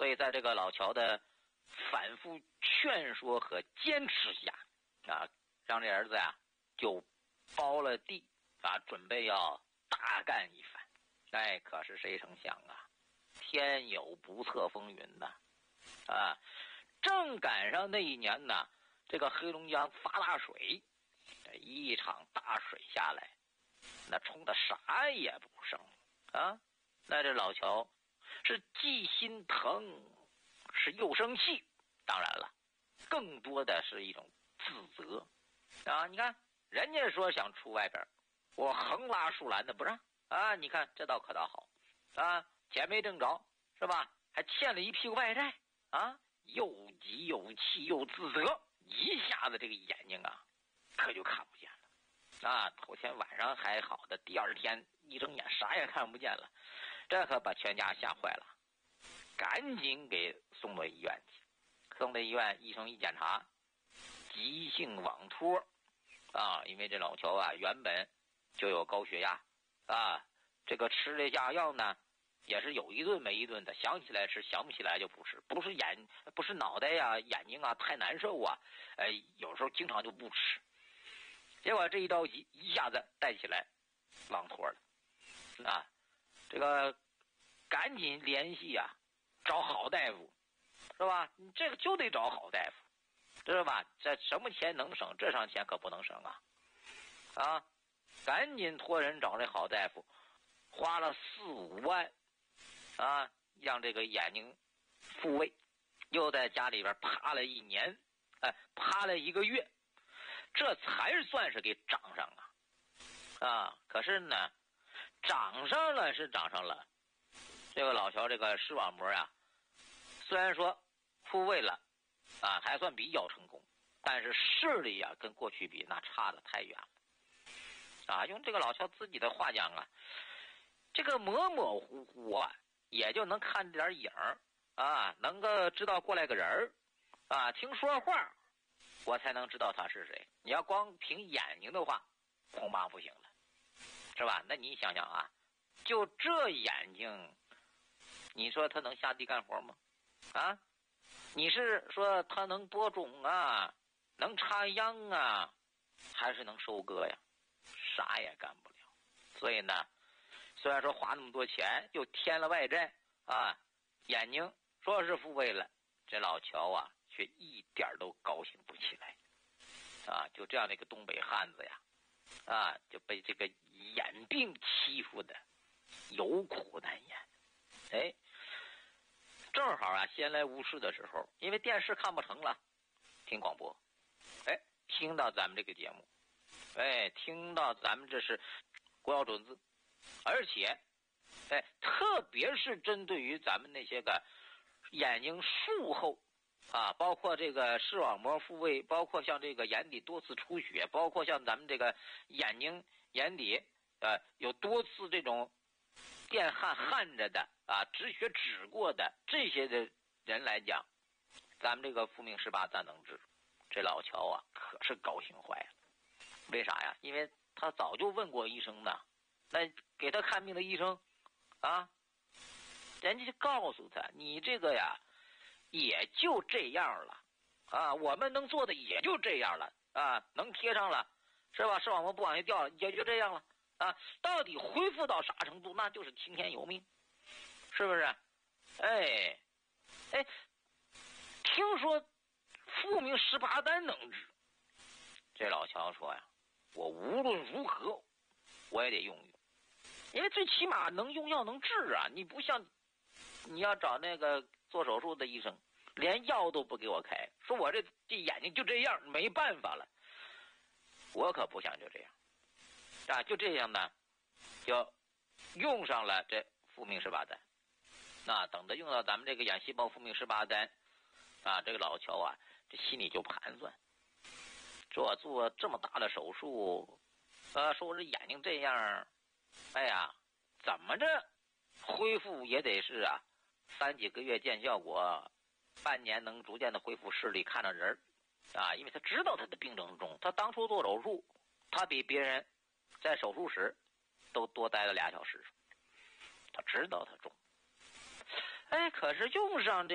所以在这个老乔的反复劝说和坚持下啊，让这儿子呀就包了地啊，准备要大干一番。哎，可是谁成想啊，天有不测风云呐！啊，正赶上那一年呢，这个黑龙江发大水，一场大水下来，那冲的啥也不剩啊！那这老乔是既心疼，是又生气，当然了，更多的是一种自责啊！你看，人家说想出外边，我横拉竖拦的不让啊！你看这倒可倒好啊，钱没挣着是吧？还欠了一屁股外债啊！又急又气又自责，一下子这个眼睛啊，可就看不见了啊！头天晚上还好的，第二天一睁眼啥也看不见了，这可把全家吓坏了，赶紧给送到医院去。送到医院，医生一检查，急性网脱啊！因为这老乔啊，原本就有高血压啊，这个吃这下药呢，也是有一顿没一顿的，想起来吃，想不起来就不吃，不是脑袋呀、眼睛啊太难受啊，有时候经常就不吃。结果这一着急，一下子带起来网脱了啊！这个赶紧联系啊，找好大夫，是吧？你这个就得找好大夫，知道吧？这什么钱能省，这上钱可不能省啊！啊，赶紧托人找这好大夫，花了4-5万啊，让这个眼睛复位，又在家里边趴了1年，趴了1个月，这才算是给长上啊！可是呢，长上了是长上了，这个老乔这个视网膜啊，虽然说复位了啊，还算比较成功，但是视力啊跟过去比那差得太远了啊！用这个老乔自己的话讲啊，这个模模糊糊啊，也就能看点影啊，能够知道过来个人啊，听说话我才能知道他是谁。你要光凭眼睛的话，恐怕不行了，是吧？那你想想啊，就这眼睛，你说他能下地干活吗？啊，你是说他能播种啊，能插秧啊，还是能收割呀？啥也干不了。所以呢，虽然说花那么多钱，又添了外债啊，眼睛说是复位了，这老乔啊，却一点都高兴不起来啊！就这样的一个东北汉子呀，啊，就被这个眼病欺负的有苦难言。哎，正好啊，闲来无事的时候，因为电视看不成了，听广播，哎，听到咱们这个节目，哎，听到咱们这是国药准字，而且，哎，特别是针对于咱们那些个眼睛术后啊，包括这个视网膜复位，包括像这个眼底多次出血，包括像咱们这个眼睛眼底有多次这种电焊着的啊，止血止过的这些的人来讲，咱们这个复命18咱能治，这老乔啊可是高兴坏了。为啥呀？因为他早就问过医生呢，那给他看病的医生啊，人家就告诉他，你这个呀也就这样了啊，我们能做的也就这样了啊，能贴上了是吧？视网膜不往下掉了，也就这样了啊。到底恢复到啥程度，那就是听天由命，是不是？哎，听说复命18单能治，这老乔说呀，我无论如何我也得用，因为最起码能用药能治啊。你不像你要找那个做手术的医生，连药都不给我开，说我这眼睛就这样，没办法了。我可不想就这样啊，就这样呢，就用上了这复命18单。那等着用到咱们这个眼细胞复命18单啊，这个老乔啊，这心里就盘算，说我做这么大的手术，说我这眼睛这样，哎呀，怎么着恢复也得是啊3几个月见效果，半年能逐渐的恢复视力，看着人啊，因为他知道他的病症重，他当初做手术，他比别人在手术室都多待了2小时，他知道他重。哎，可是用上这